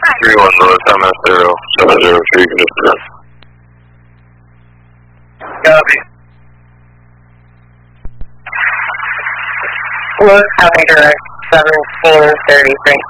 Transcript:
31 North, MS 0, 703, you can just press. Copy. Look, Alligator 1733.